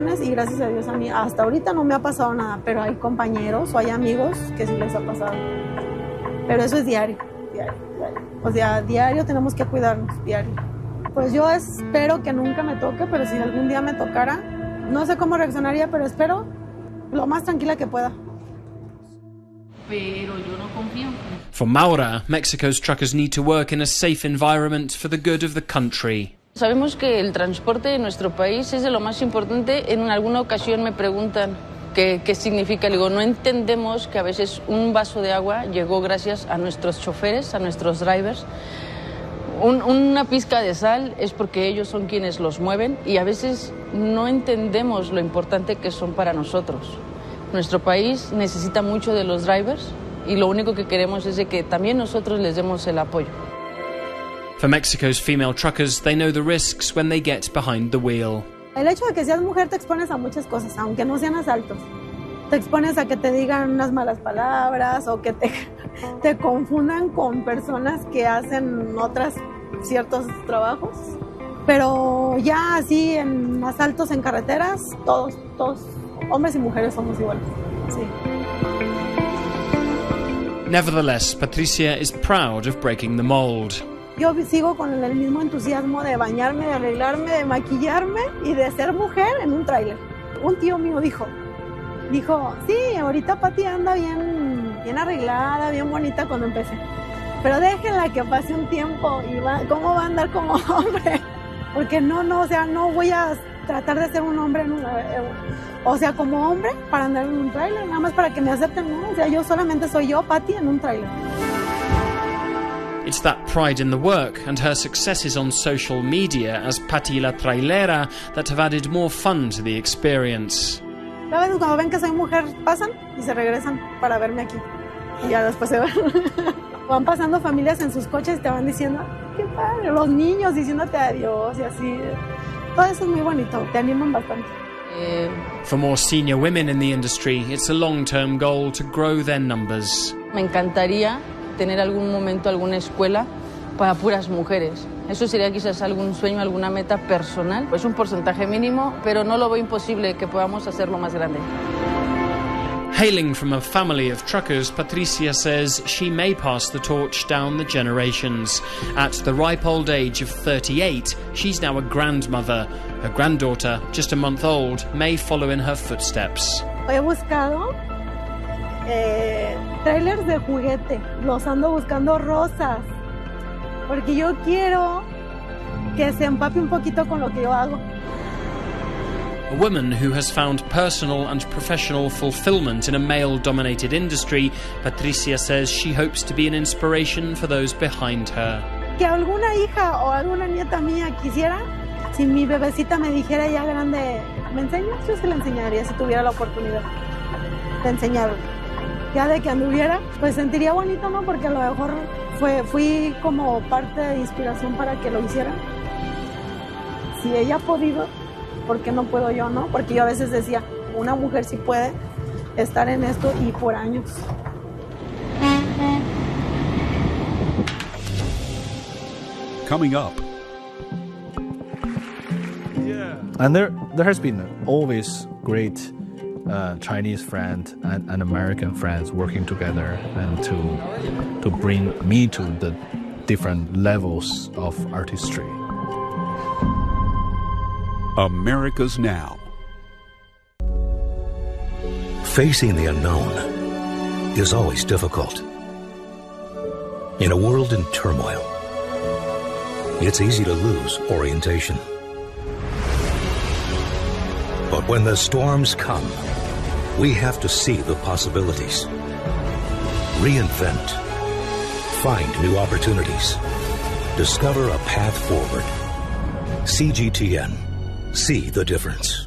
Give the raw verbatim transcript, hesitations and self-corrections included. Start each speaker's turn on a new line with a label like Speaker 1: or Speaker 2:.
Speaker 1: Y gracias a Dios a mí hasta ahorita no me ha pasado nada, pero hay compañeros o hay amigos que sí les ha pasado. Pero eso es diario, diario, diario. O sea, diario tenemos que cuidarnos, diario. Pues yo espero que nunca me toque, pero si algún día me tocara, no sé cómo reaccionaría, pero espero lo más tranquila que pueda.
Speaker 2: Pero yo no confío.
Speaker 3: For Maura, Mexico's truckers need to work in a safe environment for the good of the country.
Speaker 2: Sabemos que el transporte en nuestro país es de lo más importante. En alguna ocasión me preguntan qué, qué significa. Le digo, no entendemos que a veces un vaso de agua llegó gracias a nuestros choferes, a nuestros drivers. Un, una pizca de sal es porque ellos son quienes los mueven y a veces no entendemos lo importante que son para nosotros. Nuestro país necesita mucho de los drivers y lo único que queremos es de que también nosotros les demos el apoyo.
Speaker 3: For Mexico's female truckers, they know the risks when they get behind the wheel.
Speaker 1: El hecho de que seas mujer te expones a muchas cosas, aunque no sean asaltos. Te expones a que te digan unas malas palabras o que te, te confundan con personas que hacen otros ciertos trabajos. Pero ya así en asaltos en carreteras, todos, todos, hombres y mujeres somos iguales. Sí.
Speaker 3: Nevertheless, Patricia is proud of breaking the mold.
Speaker 1: Yo sigo con el mismo entusiasmo de bañarme, de arreglarme, de maquillarme y de ser mujer en un tráiler. Un tío mío dijo, dijo, sí, ahorita Pati anda bien, bien arreglada, bien bonita cuando empecé. Pero déjenla que pase un tiempo y va, ¿cómo va a andar como hombre? Porque no, no, o sea, no voy a tratar de ser un hombre, en un, o sea, como hombre para andar en un tráiler, nada más para que me acepten, ¿no? O sea, yo solamente soy yo, Pati, en un tráiler.
Speaker 3: It's that pride in the work and her successes on social media as Pati la Trailera that have added more fun to the experience.
Speaker 1: A veces cuando ven que soy mujer pasan y se regresan para verme aquí. Y ya después se van. Van pasando familias en sus coches y te van diciendo, qué padre, los niños diciéndote adiós y así. Todo eso es muy bonito, te animan bastante.
Speaker 2: Eh...
Speaker 3: For more senior women in the industry, it's a long-term goal to grow their numbers.
Speaker 2: Me encantaría tener algún momento alguna escuela para puras mujeres. Eso sería quizás algún sueño, alguna meta personal. Es un porcentaje mínimo, pero no lo veo imposible que podamos hacerlo más grande.
Speaker 3: Hailing from a family of truckers, Patricia says she may pass the torch down the generations. At the ripe old age of thirty-eight, she's now a grandmother. Her granddaughter, just a month old, may follow in her footsteps.
Speaker 1: He buscado eh, trailers de juguete. Los ando buscando rosas. Porque yo quiero que se empape un poquito con lo que yo hago.
Speaker 3: A woman who has found personal and professional fulfillment in a male-dominated industry, Patricia says she hopes to be an inspiration for those behind her.
Speaker 1: Que alguna hija o alguna nieta mía quisiera, si mi bebecita me dijera ya grande, ¿me enseñas? Yo se la enseñaría si tuviera la oportunidad de enseñarle. Ya de que anduviera, pues sentiría bonito, ¿no? Porque a lo mejor fue, fui como parte de inspiración para que lo hiciera. Si ella ha podido, ¿por qué no puedo yo, no? Porque yo a veces decía, una mujer sí puede estar en esto y por años.
Speaker 4: Coming up.
Speaker 5: Yeah. And there, there has been always great uh, Chinese friends and, and American friends working together and to to bring me to the different levels of artistry.
Speaker 4: America's Now.
Speaker 6: Facing the unknown is always difficult. In a world in turmoil, it's easy to lose orientation. But when the storms come, we have to see the possibilities. Reinvent. Find new opportunities. Discover a path forward. C G T N. See the difference.